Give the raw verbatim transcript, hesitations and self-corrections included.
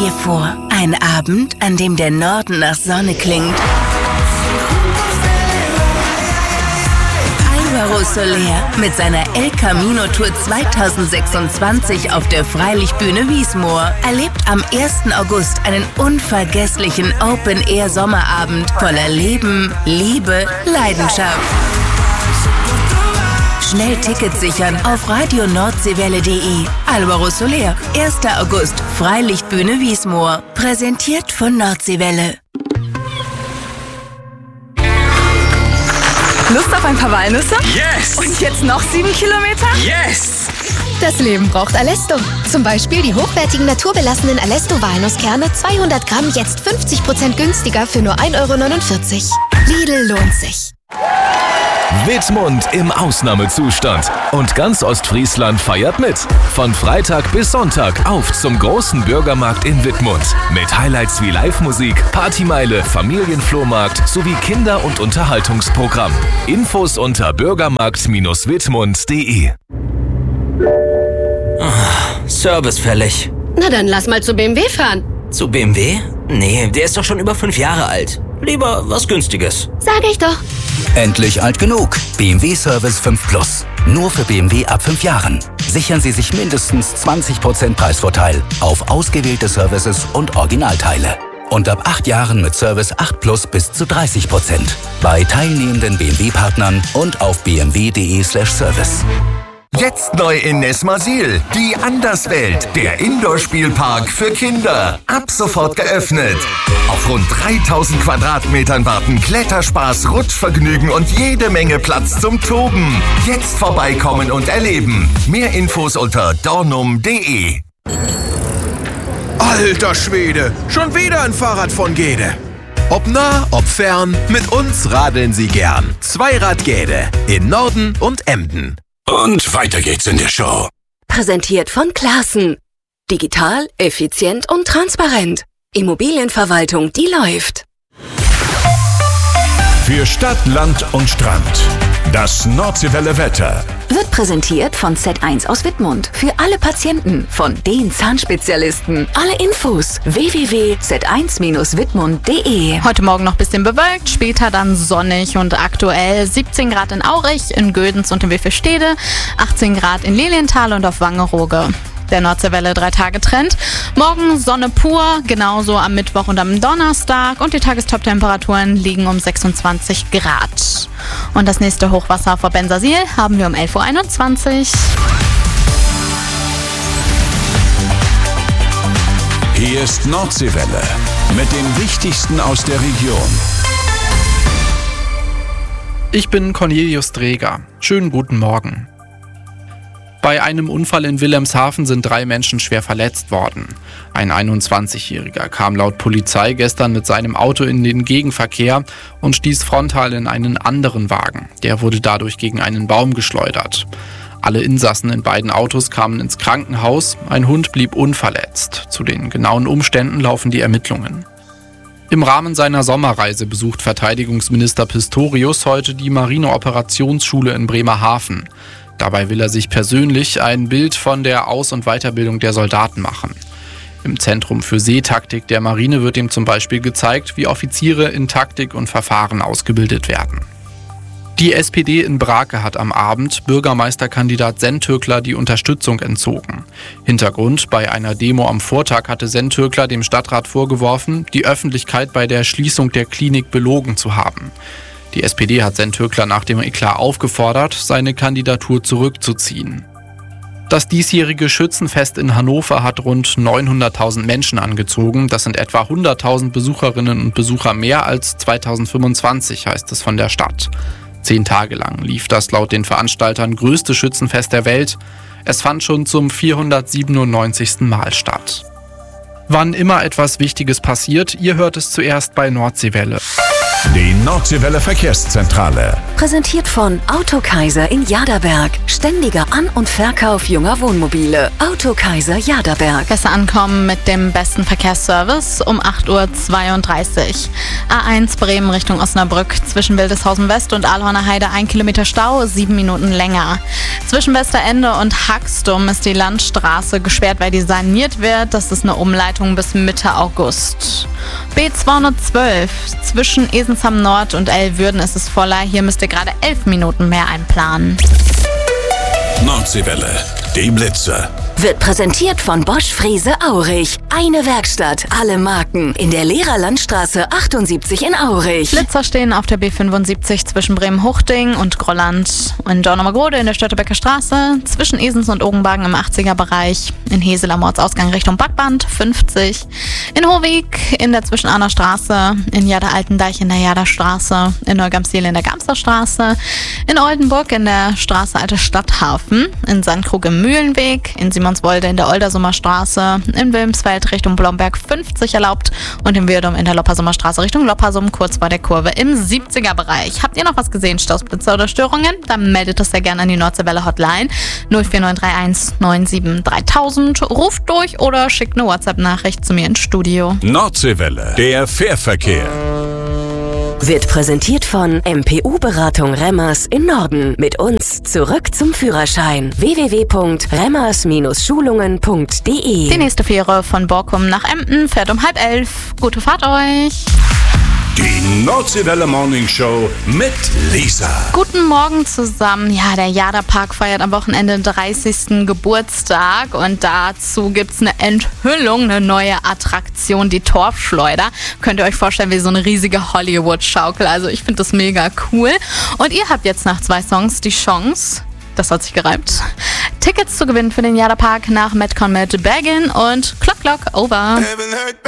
dir vor, ein Abend, an dem der Norden nach Sonne klingt. Álvaro Soler mit seiner El Camino Tour zweitausendsechsundzwanzig auf der Freilichtbühne Wiesmoor erlebt am ersten August einen unvergesslichen Open-Air-Sommerabend voller Leben, Liebe, Leidenschaft. Schnell Tickets sichern auf radio nordseewelle punkt de. Álvaro Soler, erster August, Freilichtbühne Wiesmoor. Präsentiert von Nordseewelle. Lust auf ein paar Walnüsse? Yes! Und jetzt noch sieben Kilometer? Yes! Das Leben braucht Alesto. Zum Beispiel die hochwertigen naturbelassenen Alesto-Walnusskerne zweihundert Gramm jetzt fünfzig Prozent günstiger für nur ein Euro neunundvierzig. Lidl lohnt sich. Wittmund im Ausnahmezustand. Und ganz Ostfriesland feiert mit. Von Freitag bis Sonntag auf zum großen Bürgermarkt in Wittmund. Mit Highlights wie Live-Musik, Partymeile, Familienflohmarkt sowie Kinder- und Unterhaltungsprogramm. Infos unter bürgermarkt Bindestrich wittmund punkt de. Oh, Service fällig. Na dann lass mal zu B M W fahren. Zu B M W? Nee, der ist doch schon über fünf Jahre alt. Lieber was Günstiges. Sag ich doch. Endlich alt genug. B M W Service fünf Plus. Nur für B M W ab fünf Jahren. Sichern Sie sich mindestens zwanzig Prozent Preisvorteil auf ausgewählte Services und Originalteile. Und ab acht Jahren mit Service acht Plus bis zu dreißig Prozent. Bei teilnehmenden B M W-Partnern und auf b m w punkt de slash service. Jetzt neu in Nesmasil, die Anderswelt, der Indoor-Spielpark für Kinder. Ab sofort geöffnet. Auf rund dreitausend Quadratmetern warten Kletterspaß, Rutschvergnügen und jede Menge Platz zum Toben. Jetzt vorbeikommen und erleben. Mehr Infos unter dornum punkt de. Alter Schwede, schon wieder ein Fahrrad von Gede. Ob nah, ob fern, mit uns radeln Sie gern. Zweirad Gede in Norden und Emden. Und weiter geht's in der Show. Präsentiert von Classen. Digital, effizient und transparent. Immobilienverwaltung, die läuft. Für Stadt, Land und Strand. Das Nordseewelle Wetter. Wird präsentiert von Z eins aus Wittmund. Für alle Patienten von den Zahnspezialisten. Alle Infos w w w punkt z eins bindestrich wittmund punkt de. Heute Morgen noch ein bisschen bewölkt, später dann sonnig und aktuell siebzehn Grad in Aurich, in Gödens und in Wiffelstede, achtzehn Grad in Lilienthal und auf Wangerooge. Der Nordseewelle drei Tage Trend. Morgen Sonne pur, genauso am Mittwoch und am Donnerstag und die Tagestop-Temperaturen liegen um sechsundzwanzig Grad. Und das nächste Hochwasser vor Bensersiel haben wir um elf Uhr einundzwanzig. Hier ist Nordseewelle mit dem Wichtigsten aus der Region. Ich bin Cornelius Dreger. Schönen guten Morgen. Bei einem Unfall in Wilhelmshaven sind drei Menschen schwer verletzt worden. Ein einundzwanzigjähriger kam laut Polizei gestern mit seinem Auto in den Gegenverkehr und stieß frontal in einen anderen Wagen. Der wurde dadurch gegen einen Baum geschleudert. Alle Insassen in beiden Autos kamen ins Krankenhaus. Ein Hund blieb unverletzt. Zu den genauen Umständen laufen die Ermittlungen. Im Rahmen seiner Sommerreise besucht Verteidigungsminister Pistorius heute die Marineoperationsschule in Bremerhaven. Dabei will er sich persönlich ein Bild von der Aus- und Weiterbildung der Soldaten machen. Im Zentrum für Seetaktik der Marine wird ihm zum Beispiel gezeigt, wie Offiziere in Taktik und Verfahren ausgebildet werden. Die S P D in Brake hat am Abend Bürgermeisterkandidat Sentürkler die Unterstützung entzogen. Hintergrund: Bei einer Demo am Vortag hatte Sentürkler dem Stadtrat vorgeworfen, die Öffentlichkeit bei der Schließung der Klinik belogen zu haben. Die S P D hat Sentürkler nach dem Eklat aufgefordert, seine Kandidatur zurückzuziehen. Das diesjährige Schützenfest in Hannover hat rund neunhunderttausend Menschen angezogen. Das sind etwa hunderttausend Besucherinnen und Besucher mehr als zweitausendfünfundzwanzig, heißt es von der Stadt. Zehn Tage lang lief das laut den Veranstaltern größte Schützenfest der Welt. Es fand schon zum vierhundertsiebenundneunzigsten Mal statt. Wann immer etwas Wichtiges passiert, ihr hört es zuerst bei Nordseewelle. Den Nordseewelle Verkehrszentrale. Präsentiert von Autokaiser in Jaderberg. Ständiger An- und Verkauf junger Wohnmobile. Autokaiser Jaderberg. Besser ankommen mit dem besten Verkehrsservice um acht Uhr zweiunddreißig. A eins Bremen Richtung Osnabrück. Zwischen Wildeshausen West und Aalhorner Heide ein Kilometer Stau, sieben Minuten länger. Zwischen Westerende und Haxtum ist die Landstraße gesperrt, weil die saniert wird. Das ist eine Umleitung bis Mitte August. B zweihundertzwölf. Zwischen Esensham Nord und Elwürden ist es voller. Hier müsst ihr gerade elf Minuten mehr einplanen. Nordseewelle, die Blitze. Wird präsentiert von Bosch Frese Aurich. Eine Werkstatt, alle Marken. In der Lehrerlandstraße achtundsiebzig in Aurich. Blitzer stehen auf der B fünfundsiebzig zwischen Bremen-Huchting und Grolland. In Dornumergrode in der Stöttebecker Straße. Zwischen Esens und Ogenbagen im achtziger Bereich. In Hesel am Ortsausgang Richtung Backband fünfzig. In Hohweg in der Zwischenahner Straße. In Jader-Altendeich in der Jaderstraße. In Neugamsel in der Gamster Straße. In Oldenburg in der Straße Alte Stadthafen. In Sandkrug im Mühlenweg. In Simonswolde in der Oldersummer Straße. In Wilmsfeld Richtung Blomberg fünfzig erlaubt und in Wirdum in der Loppersummer Straße Richtung Loppersum kurz vor der Kurve im siebziger Bereich. Habt ihr noch was gesehen, Stausblitzer oder Störungen? Dann meldet das sehr gerne an die Nordseewelle Hotline null vier neun drei eins neun sieben dreitausend. Ruft durch oder schickt eine WhatsApp-Nachricht zu mir ins Studio. Nordseewelle, der Fährverkehr. Wird präsentiert von M P U-Beratung Remmers in Norden. Mit uns zurück zum Führerschein. w w w punkt remmers Schulungen punkt d e. Die nächste Fähre von Borkum nach Emden fährt um halb elf. Gute Fahrt euch! Die Nordseewelle Morning Show mit Lisa. Guten Morgen zusammen. Ja, der Jaderpark feiert am Wochenende den dreißigsten Geburtstag und dazu gibt's eine Enthüllung, eine neue Attraktion, die Torfschleuder. Könnt ihr euch vorstellen, wie so eine riesige Hollywood-Schaukel. Also ich finde das mega cool. Und ihr habt jetzt nach zwei Songs die Chance, das hat sich gereimt, Tickets zu gewinnen für den Jaderpark nach Metcon mit Baggin und Clock Clock Over.